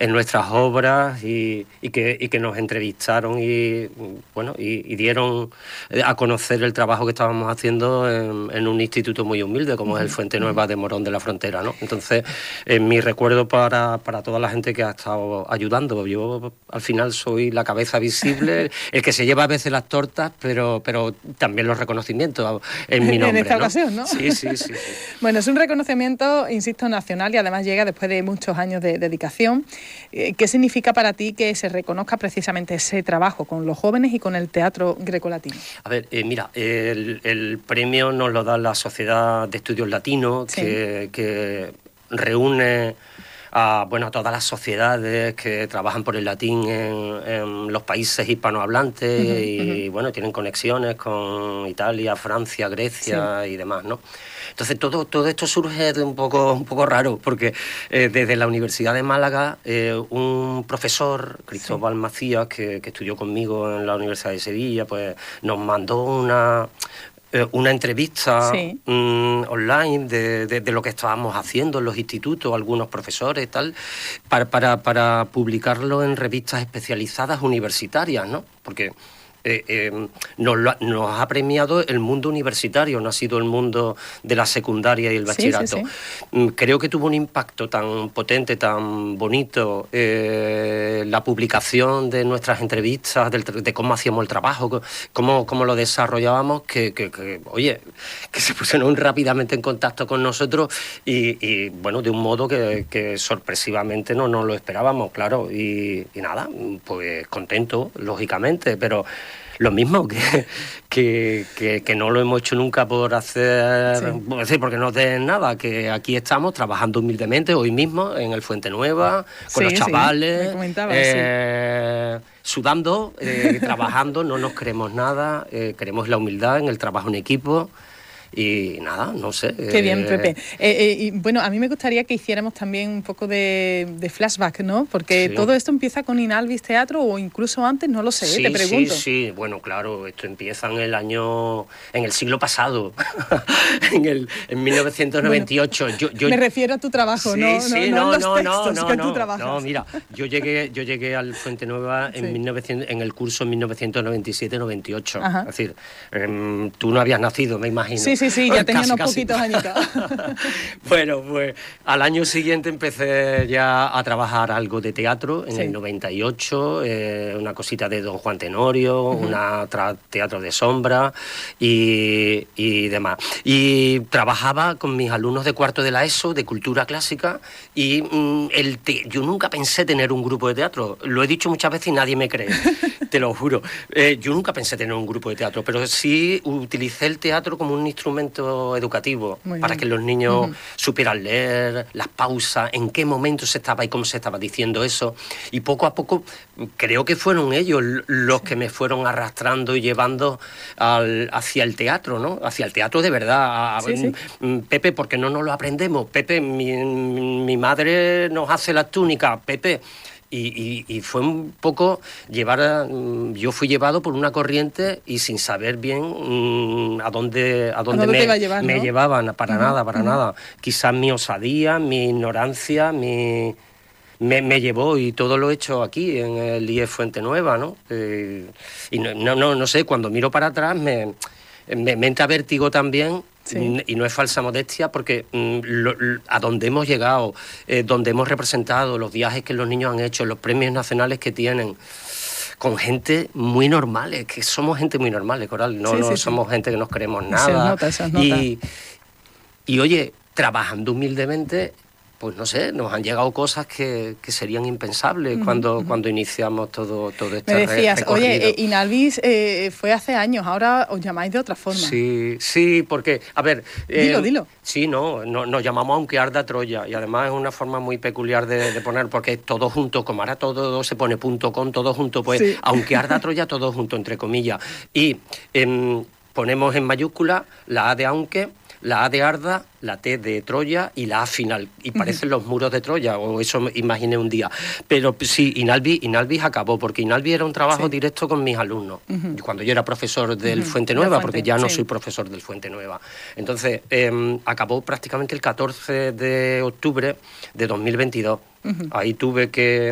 en nuestras obras y que nos entrevistaron y bueno y dieron a conocer el trabajo que estábamos haciendo en un instituto muy humilde como es el Fuente Nueva de Morón de la Frontera, ¿no? Entonces, mi recuerdo para toda la gente que ha estado ayudando. Yo al final soy la cabeza visible, el que se lleva a veces las tortas, pero también los reconocimientos en mi nombre. En esta ocasión, ¿no? Sí. Bueno, es un reconocimiento, insisto, nacional y además llega después de muchos años de dedicación. ¿Qué significa para ti que se reconozca precisamente ese trabajo con los jóvenes y con el teatro grecolatino? A ver, mira, el premio nos lo da la Sociedad de Estudios Latinos, sí, que reúne a todas las sociedades que trabajan por el latín en los países hispanohablantes y bueno, tienen conexiones con Italia, Francia, Grecia, sí, y demás, ¿no? Entonces todo esto surge de un poco raro, porque desde la Universidad de Málaga, un profesor, Cristóbal, sí, Macías, que estudió conmigo en la Universidad de Sevilla, pues nos mandó una entrevista, sí, online de lo que estábamos haciendo en los institutos, algunos profesores y tal, para publicarlo en revistas especializadas universitarias, ¿no? Porque nos ha premiado el mundo universitario, no ha sido el mundo de la secundaria y el bachillerato. Sí. Creo que tuvo un impacto tan potente, tan bonito, la publicación de nuestras entrevistas, de cómo hacíamos el trabajo, cómo lo desarrollábamos, que se pusieron rápidamente en contacto con nosotros y bueno, de un modo que sorpresivamente no lo esperábamos, claro, y nada, pues contento, lógicamente, pero lo mismo que no lo hemos hecho nunca por hacer, sí, porque no den nada, que aquí estamos trabajando humildemente hoy mismo en el Fuente Nueva, con los chavales, me comentabas, sudando, trabajando, no nos creemos nada, queremos la humildad en el trabajo en equipo. Y nada, no sé. Qué bien, Pepe. Y bueno, a mí me gustaría que hiciéramos también un poco de flashback, ¿no? Porque sí, todo esto empieza con Inalvis Teatro o incluso antes, no lo sé, sí, te pregunto. Sí, bueno, claro, esto empieza en el siglo pasado, en 1998. Bueno, me refiero a tu trabajo, no los textos que tú trabajas. No, mira, yo llegué al Fuente Nueva en el curso 1997-98. Es decir, tú no habías nacido, me imagino. Sí, ya tenía unos poquitos añitos. Bueno, pues al año siguiente empecé ya a trabajar algo de teatro, en el 98, una cosita de Don Juan Tenorio, una teatro de sombra y demás. Y trabajaba con mis alumnos de cuarto de la ESO, de cultura clásica, y yo nunca pensé tener un grupo de teatro. Lo he dicho muchas veces y nadie me cree, te lo juro. Yo nunca pensé tener un grupo de teatro, pero sí utilicé el teatro como un instrumento educativo para que los niños supieran leer, las pausas, en qué momento se estaba y cómo se estaba diciendo eso. Y poco a poco creo que fueron ellos los que me fueron arrastrando y llevando hacia el teatro, ¿no? Hacia el teatro de verdad. Pepe, ¿por qué no nos lo aprendemos? Pepe, mi madre nos hace las túnicas. Pepe... Y fue un poco yo fui llevado por una corriente y sin saber bien a dónde me llevaban, para nada. Quizás mi osadía, mi ignorancia, me llevó, y todo lo he hecho aquí en el IEF Fuente Nueva, ¿no? Y no sé, cuando miro para atrás me entra vértigo también. Sí. Y no es falsa modestia, porque a donde hemos llegado, donde hemos representado, los viajes que los niños han hecho, los premios nacionales que tienen, con gente muy normales, que somos gente muy normales, Coral, no somos gente que nos creemos nada. Se nota. Y oye, trabajando humildemente, pues no sé, nos han llegado cosas que serían impensables cuando iniciamos todo este Me decías, recorrido. Oye, Inalvis fue hace años, ahora os llamáis de otra forma. Sí, porque, a ver... Dilo. Sí, nos llamamos Aunque Arda Troya, y además es una forma muy peculiar de poner, porque todo junto, como ahora todo se pone .com, todo junto, pues Aunque Arda Troya, todo junto, entre comillas. Y ponemos en mayúscula la A de Aunque, la A de Arda, la T de Troya y la A final. Y parecen los muros de Troya, o eso me imaginé un día. Pero sí, Inalvis acabó, porque Inalvis era un trabajo directo con mis alumnos. Cuando yo era profesor del Fuente Nueva, porque ya no soy profesor del Fuente Nueva. Entonces, acabó prácticamente el 14 de octubre de 2022. Ahí tuve que